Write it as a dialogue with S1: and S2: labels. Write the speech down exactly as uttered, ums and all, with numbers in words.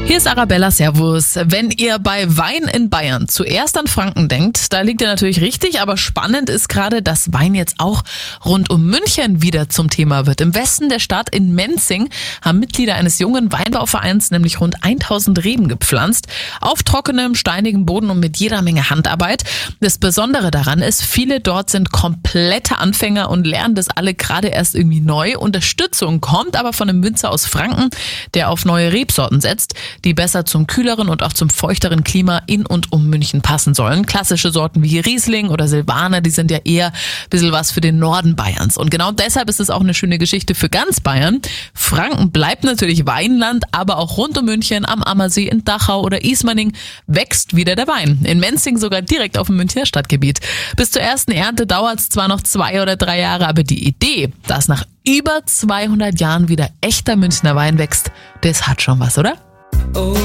S1: Hier ist Arabella, servus. Wenn ihr bei Wein in Bayern zuerst an Franken denkt, da liegt ihr natürlich richtig, aber spannend ist gerade, dass Wein jetzt auch rund um München wieder zum Thema wird. Im Westen der Stadt in Menzing haben Mitglieder eines jungen Weinbauvereins nämlich rund tausend Reben gepflanzt, auf trockenem, steinigem Boden und mit jeder Menge Handarbeit. Das Besondere daran ist, viele dort sind komplette Anfänger und lernen das alle gerade erst irgendwie neu. Unterstützung kommt aber von einem Winzer aus Franken, der auf neue Rebsorten setzt, die besser zum kühleren und auch zum feuchteren Klima in und um München passen sollen. Klassische Sorten wie Riesling oder Silvaner, die sind ja eher ein bisschen was für den Norden Bayerns. Und genau deshalb ist es auch eine schöne Geschichte für ganz Bayern. Franken bleibt natürlich Weinland, aber auch rund um München, am Ammersee, in Dachau oder Ismaning wächst wieder der Wein. In Menzing sogar direkt auf dem Münchner Stadtgebiet. Bis zur ersten Ernte dauert es zwar noch zwei oder drei Jahre, aber die Idee, dass nach über zweihundert Jahren wieder echter Münchner Wein wächst, das hat schon was, oder?